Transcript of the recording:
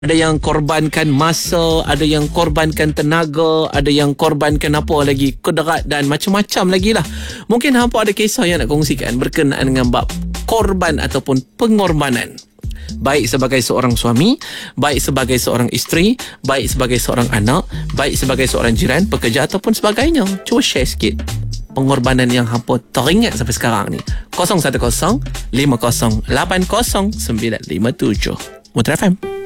Ada yang korbankan masa, ada yang korbankan tenaga, ada yang korbankan apa lagi, kudarat dan macam-macam lagi lah. Mungkin hampa ada kisah yang nak kongsikan berkenaan dengan bab korban ataupun pengorbanan. Baik sebagai seorang suami, baik sebagai seorang isteri, baik sebagai seorang anak, baik sebagai seorang jiran, pekerja ataupun sebagainya. Cuba share sikit pengorbanan yang hampa teringat sampai sekarang ni. 010 50 80 957 Mutra FM.